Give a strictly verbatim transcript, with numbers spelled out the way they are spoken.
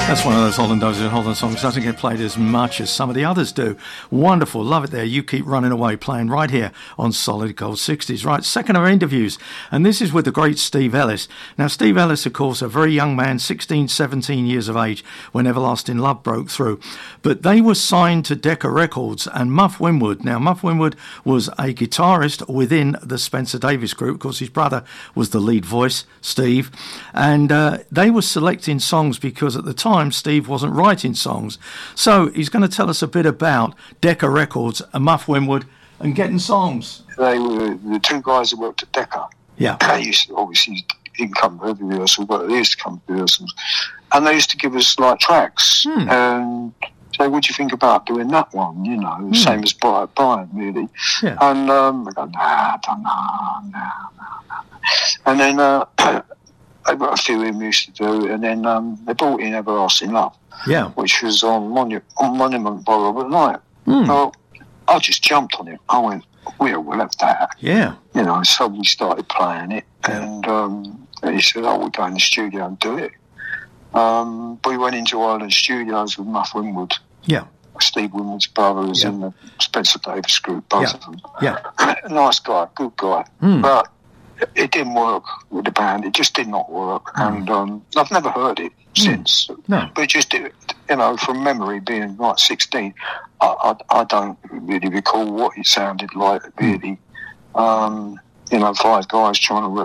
That's one of those Holland Dozier and Holland songs. Doesn't get played as much as some of the others do. Wonderful. Love it there. You Keep Running Away, playing right here on Solid Gold sixties. Right, second of our interviews. And this is with the great Steve Ellis. Now, Steve Ellis, of course, a very young man, sixteen, seventeen years of age, when Everlasting Love broke through. But they were signed to Decca Records and Muff Winwood. Now, Muff Winwood was a guitarist within the Spencer Davis group. Of course, his brother was the lead voice, Steve. And uh, they were selecting songs because at the time, Steve wasn't writing songs. So he's going to tell us a bit about Decca Records and Muff Winwood and getting songs. They were the two guys that worked at Decca. Yeah. They used to, obviously didn't come to every rehearsal, but they used to come to rehearsals. And they used to give us like tracks. Hmm. And say, what do you think about doing that one? You know, Hmm. same as Brian, Brian really. Yeah. And um, I go, nah, I don't know, nah, nah, nah. And then uh, they've got a few of them used to do, and then um, they brought in Everlasting Love, Yeah. which was on, Monu- on Monument by Robert Knight. Hmm. Well, I just jumped on it. I went, we'll, we'll have that. Yeah. You know, so we started playing it, Yeah. and um, he said, oh, we'll go in the studio and do it. Um, we went into Island Studios with Muff Winwood. Yeah. Steve Winwood's brother was Yeah. in the Spencer Davis group, both Yeah. of them. Yeah. Nice guy, good guy. Hmm. But it didn't work with the band. It just did not work. And um, I've never heard it since. No. But it just, you know, from memory, being like sixteen, I, I, I don't really recall what it sounded like, really. Um, you know, five guys trying to